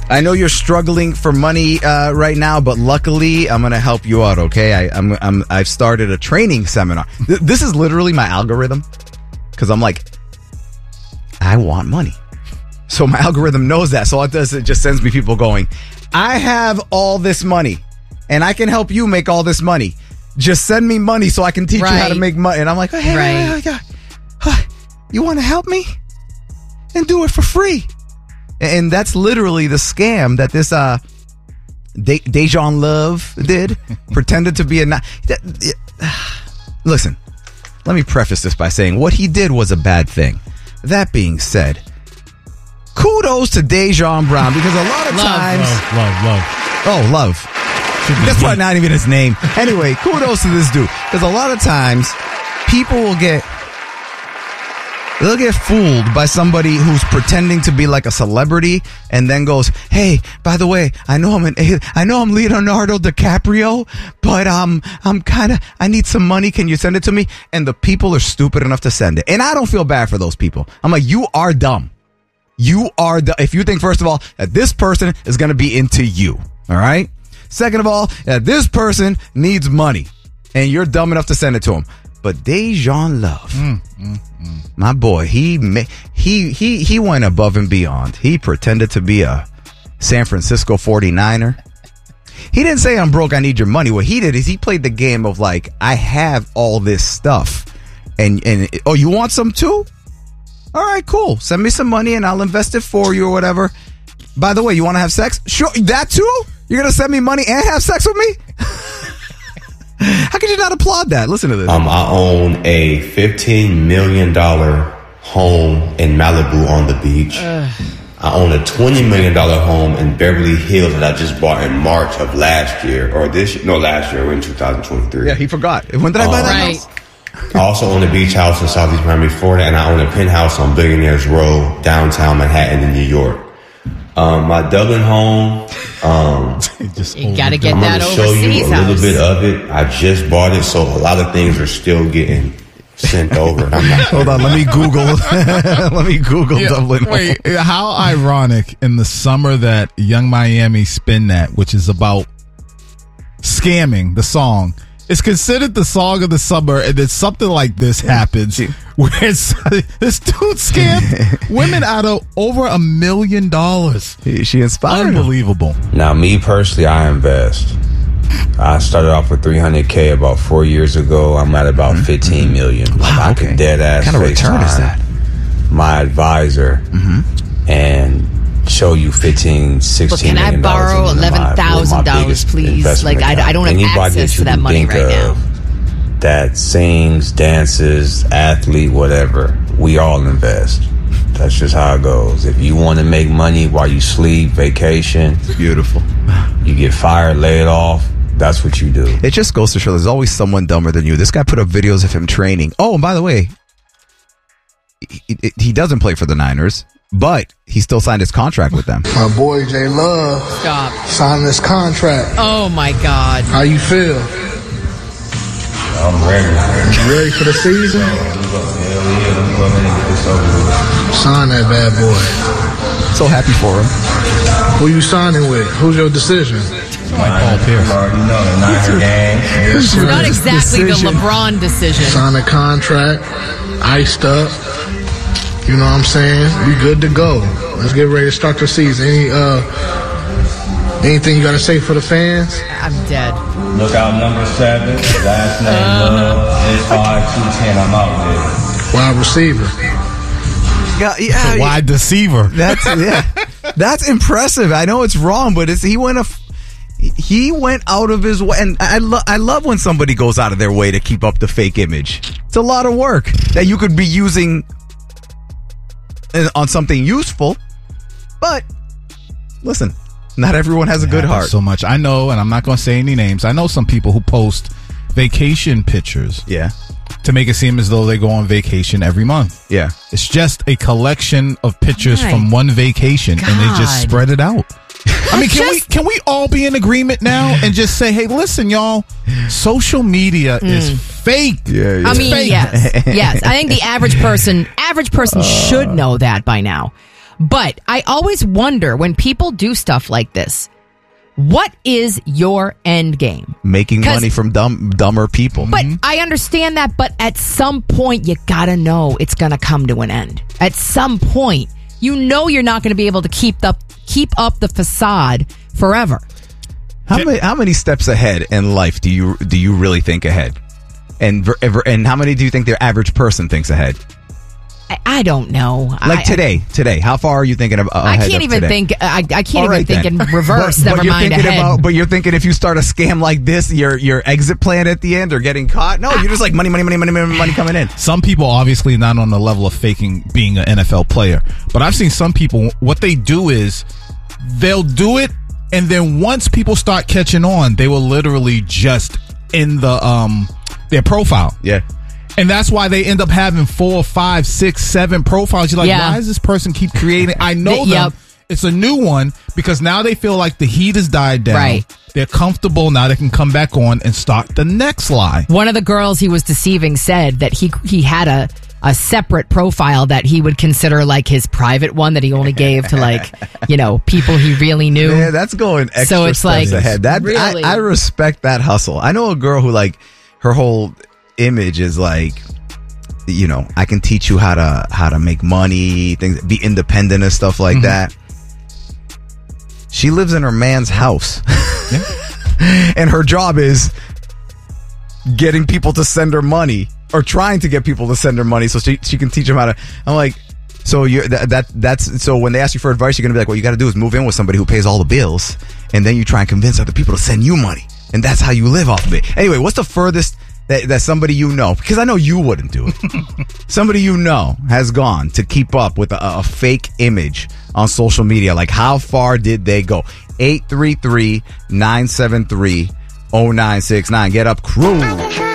I know you're struggling for money right now, but luckily I'm going to help you out, okay? I've started a training seminar. This is literally my algorithm because I'm like, I want money. So my algorithm knows that. So all it does, it just sends me people going, I have all this money and I can help you make all this money. Just send me money so I can teach you how to make money. And I'm like, hey, you want to help me? And do it for free. And that's literally the scam that this Dejan Love did. Pretended to be Listen, let me preface this by saying what he did was a bad thing. That being said, kudos to Dejan Brown because a lot of times... Love. Oh, Love. That's probably not even his name. Anyway, kudos to this dude. Because a lot of times, people will get fooled by somebody who's pretending to be like a celebrity and then goes, hey, by the way, I know I'm Leonardo DiCaprio, but I need some money. Can you send it to me? And the people are stupid enough to send it. And I don't feel bad for those people. I'm like, you are dumb. If you think, first of all, that this person is going to be into you. All right. Second of all, that this person needs money and you're dumb enough to send it to him. But Dejan Love, my boy, he went above and beyond. He pretended to be a San Francisco 49er. He didn't say, I'm broke, I need your money. What he did is he played the game of like, I have all this stuff. And oh, you want some too? All right, cool. Send me some money and I'll invest it for you or whatever. By the way, you want to have sex? Sure, that too? You're going to send me money and have sex with me? How could you not applaud that? Listen to this. I own a $15 million home in Malibu on the beach. I own a $20 million home in Beverly Hills that I just bought in March of last year. Last year. We're in 2023. Yeah, he forgot. When did I buy that house? I also own a beach house in Southeast Miami, Florida, and I own a penthouse on Billionaires Row, downtown Manhattan in New York. My Dublin home, you got to get that overseas house. I'm going to show you a little bit of it. I just bought it, so a lot of things are still getting sent over. Hold on, let me Google Dublin. Wait, how ironic in the summer that Young Miami spin that, which is about scamming, the song. It's considered the song of the summer, and then something like this happens where this dude scammed women out of over $1 million. She inspired Unbelievable. Now, me personally, I invest. I started off with $300K about 4 years ago. I'm at about $15 million. Wow, I can dead ass what kind of return is that? My advisor and show you $15, $16 Can I borrow $11,000, please? Like I don't have access to that money right now. That sings, dances, athlete, whatever. We all invest. That's just how it goes. If you want to make money while you sleep, vacation, beautiful. You get fired, laid off. That's what you do. It just goes to show there's always someone dumber than you. This guy put up videos of him training. Oh, and by the way, he doesn't play for the Niners, but he still signed his contract with them. My boy J Love signed this contract. Oh my God. How you feel? I'm ready. You ready for the season? Sign that bad boy. So happy for him. Who you signing with? Who's your decision? Paul Pierce. It's not exactly the LeBron decision. Sign a contract, iced up. You know what I'm saying? We good to go. Let's get ready to start the season. Anything you got to say for the fans? I'm dead. Look out, number 7. Last name Love. It's 5-2-10. I'm out there. Wide receiver. Yeah, wide deceiver. That's impressive. I know it's wrong, but he went out of his way, and I love when somebody goes out of their way to keep up the fake image. It's a lot of work that you could be using on something useful. But listen, not everyone has a good heart. So much. I know, and I'm not going to say any names. I know some people who post vacation pictures. Yeah. To make it seem as though they go on vacation every month. Yeah. It's just a collection of pictures from one vacation, and they just spread it out. I mean, can we all be in agreement now and just say, hey, listen, y'all, social media is fake. Yeah. I mean, yes. I think the average person should know that by now. But I always wonder when people do stuff like this, what is your end game? Making money from dumber people. But I understand that, but at some point, you gotta know it's gonna come to an end. At some point, you know you're not gonna be able to keep up the facade forever. How many steps ahead in life do you really think ahead? And how many do you think the average person thinks ahead? I don't know. Like today, how far are you thinking about? I can't even think. I can't even think in reverse. Never mind ahead. But you're thinking if you start a scam like this, your exit plan at the end or getting caught. No, you're just like money coming in. Some people obviously not on the level of faking being an NFL player, but I've seen some people. What they do is they'll do it, and then once people start catching on, they will literally just in the their profile. Yeah. And that's why they end up having 4, 5, 6, 7 profiles. You're like, why does this person keep creating? I know them. Yep. It's a new one because now they feel like the heat has died down. Right. They're comfortable. Now they can come back on and start the next lie. One of the girls he was deceiving said that he had a separate profile that he would consider like his private one that he only gave to like, people he really knew. Yeah, that's going extra so it's steps like, ahead. That really? I respect that hustle. I know a girl who like her whole image is like, I can teach you how to make money, things, be independent and stuff like that. She lives in her man's house. And her job is getting people to send her money or trying to get people to send her money so she can teach them how to. I'm like, so that's so when they ask you for advice, you're going to be like, what you got to do is move in with somebody who pays all the bills, and then you try and convince other people to send you money. And that's how you live off of it. Anyway, what's the furthest that somebody because I know you wouldn't do it. Somebody has gone to keep up with a fake image on social media. Like, how far did they go? 833-973-0969. Get up, crew.